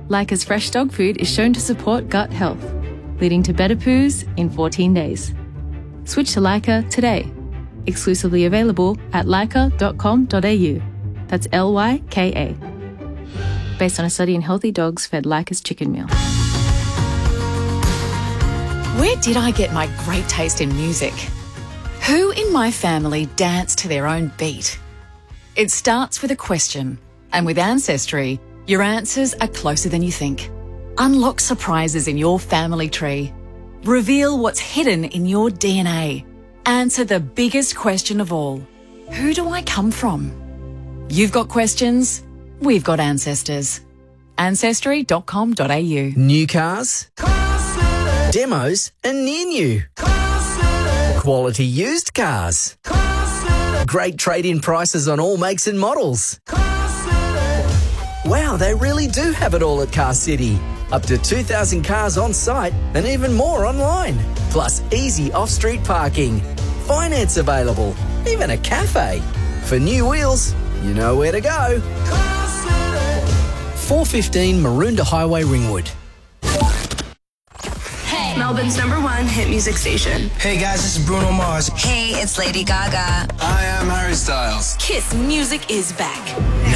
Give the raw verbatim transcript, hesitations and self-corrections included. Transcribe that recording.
Leica's fresh dog food is shown to support gut health, leading to better poos in fourteen days. Switch to Leica today. Exclusively available at leica dot com dot a u. That's L Y K A. Based on a study in healthy dogs fed Leica's chicken meal. Where did I get my great taste in music? Who in my family dance to their own beat? It starts with a question, and with Ancestry, your answers are closer than you think. Unlock surprises in your family tree. Reveal what's hidden in your D N A. Answer the biggest question of all. Who do I come from? You've got questions, we've got ancestors. Ancestry dot com dot a u. New cars, demos and near new, quality used cars, great trade-in prices on all makes and models. Wow, they really do have it all at Car City. Up to two thousand cars on site and even more online. Plus easy off-street parking, finance available, even a cafe. For new wheels, you know where to go. four fifteen Maroondah Highway, Ringwood. Hey. Melbourne's number one hit music station. Hey guys, this is Bruno Mars. Hey, it's Lady Gaga. I am Harry Styles. Kiss music is back.